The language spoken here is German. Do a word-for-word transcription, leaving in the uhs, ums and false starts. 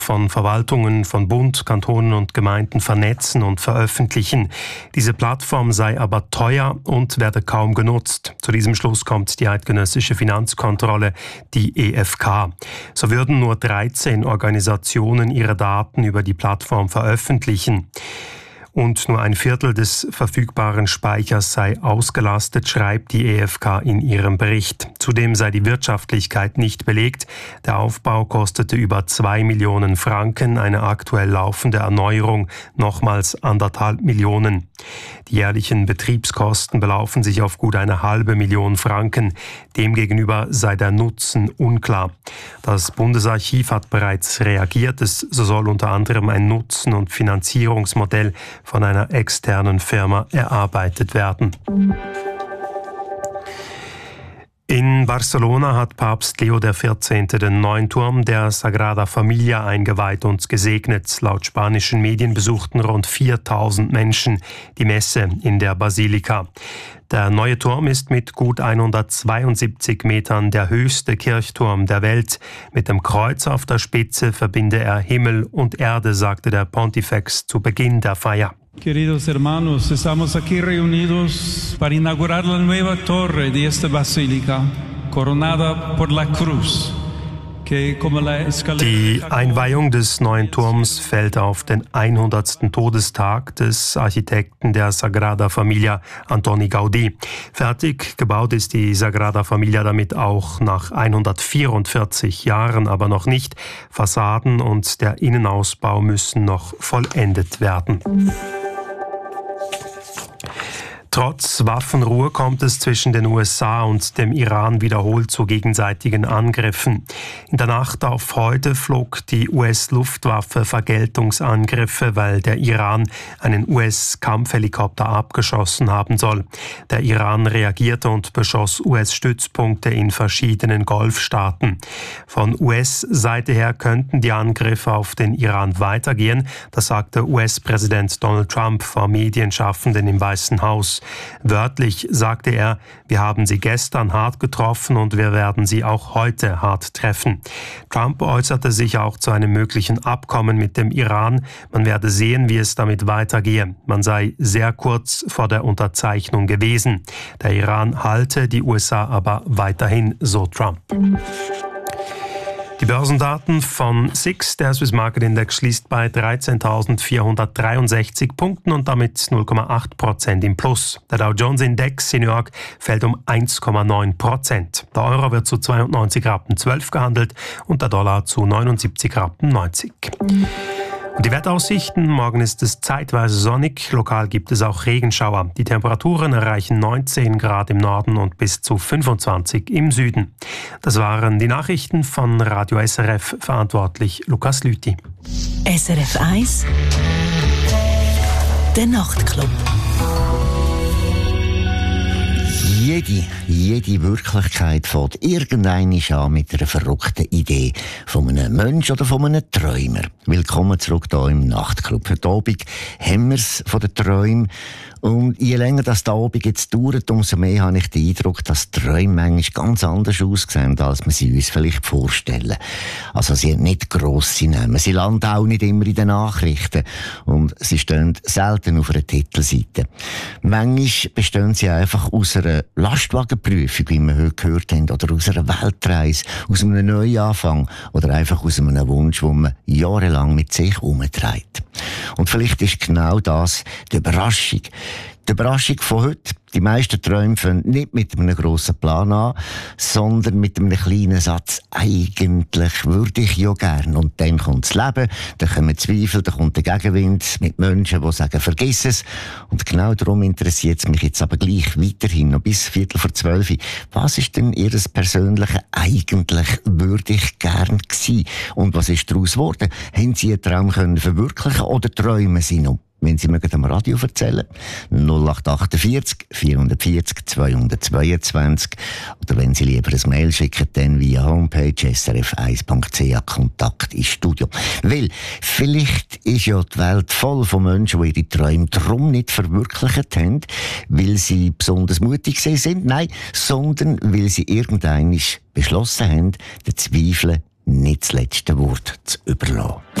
von Verwaltungen von Bund, Kantonen und Gemeinden vernetzen und veröffentlichen. Diese Plattform sei aber teuer und werde kaum genutzt. Zu diesem Schluss kommt die eidgenössische Finanzkontrolle, die E F K. So würden nur dreizehn Organisationen ihre Daten über die Plattform veröffentlichen. Und nur ein Viertel des verfügbaren Speichers sei ausgelastet, schreibt die E F K in ihrem Bericht. Zudem sei die Wirtschaftlichkeit nicht belegt. Der Aufbau kostete über zwei Millionen Franken, eine aktuell laufende Erneuerung nochmals anderthalb Millionen. Die jährlichen Betriebskosten belaufen sich auf gut eine halbe Million Franken. Demgegenüber sei der Nutzen unklar. Das Bundesarchiv hat bereits reagiert. Es soll unter anderem ein Nutzen- und Finanzierungsmodell von einer externen Firma erarbeitet werden. In Barcelona hat Papst Leo der vierzehnte den neuen Turm der Sagrada Familia eingeweiht und gesegnet. Laut spanischen Medien besuchten rund viertausend Menschen die Messe in der Basilika. Der neue Turm ist mit gut hundertzweiundsiebzig Metern der höchste Kirchturm der Welt. Mit dem Kreuz auf der Spitze verbinde er Himmel und Erde, sagte der Pontifex zu Beginn der Feier. Queridos hermanos, estamos aquí reunidos para inaugurar la nueva torre de esta basílica, coronada por la cruz. Die Einweihung des neuen Turms fällt auf den hundertsten Todestag des Architekten der Sagrada Familia, Antoni Gaudí. Fertig gebaut ist die Sagrada Familia damit auch nach hundertvierundvierzig Jahren, aber noch nicht. Fassaden und der Innenausbau müssen noch vollendet werden. Trotz Waffenruhe kommt es zwischen den U S A und dem Iran wiederholt zu gegenseitigen Angriffen. In der Nacht auf heute flog die U S-Luftwaffe Vergeltungsangriffe, weil der Iran einen U S-Kampfhelikopter abgeschossen haben soll. Der Iran reagierte und beschoss U S-Stützpunkte in verschiedenen Golfstaaten. Von U S-Seite her könnten die Angriffe auf den Iran weitergehen, das sagte U S-Präsident Donald Trump vor Medienschaffenden im Weißen Haus. Wörtlich sagte er, wir haben sie gestern hart getroffen und wir werden sie auch heute hart treffen. Trump äußerte sich auch zu einem möglichen Abkommen mit dem Iran. Man werde sehen, wie es damit weitergehe. Man sei sehr kurz vor der Unterzeichnung gewesen. Der Iran halte die U S A aber weiterhin, so Trump. Die Börsendaten von S I X, der Swiss Market Index, schließt bei dreizehntausendvierhundertdreiundsechzig Punkten und damit null Komma acht Prozent im Plus. Der Dow Jones Index in New York fällt um eins Komma neun Prozent. Der Euro wird zu zweihundertneunzig Rappen zwölf gehandelt und der Dollar zu neunundsiebzig Rappen neunzig. Und die Wetteraussichten: Morgen ist es zeitweise sonnig, lokal gibt es auch Regenschauer. Die Temperaturen erreichen neunzehn Grad im Norden und bis zu fünfundzwanzig im Süden. Das waren die Nachrichten von Radio S R F, verantwortlich Lukas Lüthi. S R F eins, der Nachtclub. Jede, jede Wirklichkeit fängt irgendeinmal an mit einer verrückten Idee von einem Menschen oder von einem Träumer. Willkommen zurück hier im Nachtclub. Heute Abend haben wir es von den Träumen. Und je länger das der Abend jetzt dauert, umso mehr habe ich den Eindruck, dass Träume manchmal ganz anders aussehen, als wir sie uns vielleicht vorstellen. Also sie haben nicht grosse Namen. Sie landen auch nicht immer in den Nachrichten. Und sie stehen selten auf einer Titelseite. Manchmal bestehen sie einfach aus einer Lastwagenprüfung, wie wir heute gehört haben, oder aus einer Weltreise, aus einem Neuanfang oder einfach aus einem Wunsch, den man jahrelang mit sich herumträgt. Und vielleicht ist genau das die Überraschung. Die Überraschung von heute. Die meisten Träume fangen nicht mit einem grossen Plan an, sondern mit einem kleinen Satz. Eigentlich würde ich ja gern. Und dann kommt das Leben, dann kommen Zweifel, dann kommt der Gegenwind mit Menschen, die sagen, vergiss es. Und genau darum interessiert es mich jetzt aber gleich weiterhin, noch bis Viertel vor zwölf. Was ist denn Ihr persönliches «Eigentlich würde ich gern» gewesen? Und was ist daraus geworden? Haben Sie einen Traum können verwirklichen oder träumen Sie noch? Wenn Sie mögen am Radio erzählen, null acht achtundvierzig, vierhundertvierzig, zweihundertzweiundzwanzig. Oder wenn Sie lieber ein Mail schicken, dann via Homepage s r f eins punkt c h Kontakt ins Studio. Weil vielleicht ist ja die Welt voll von Menschen, die ihre Träume drum nicht verwirklicht haben, weil sie besonders mutig sind. Nein, sondern weil sie irgendwann beschlossen haben, den Zweifeln nicht das letzte Wort zu überlassen.